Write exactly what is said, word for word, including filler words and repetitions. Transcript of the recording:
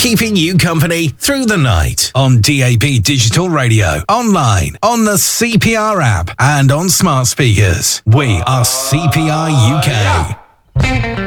keeping you company through the night on D A B Digital Radio, online, on the C P R app, and on smart speakers. We are C P R U K.